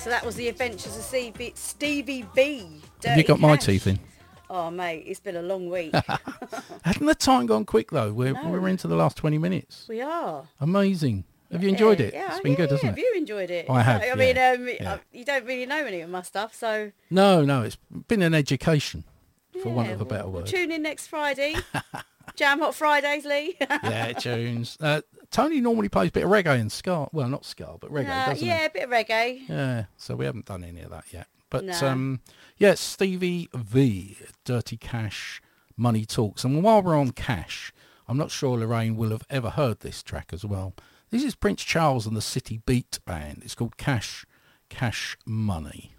So that was the adventures of Stevie B. Have you got my Cash. teeth in? Oh, mate, it's been a long week. Hasn't the time gone quick, though? We're into the last 20 minutes. We are. Amazing. Have you enjoyed it? Yeah, It's been good, hasn't Have it? you enjoyed it? I have, I mean, you don't really know any of my stuff, so... No, it's been an education, for want of a better word. Tune in next Friday. Jam Hot Fridays, Lee. Yeah, tunes. Tony normally plays a bit of reggae and ska. Well, not ska, but reggae, doesn't he? Yeah, a bit of reggae. Yeah, so we haven't done any of that yet. But, No. Stevie V, Dirty Cash, Money Talks. And while we're on Cash, I'm not sure Lorraine will have ever heard this track as well. This is Prince Charles and the City Beat Band. It's called Cash Money.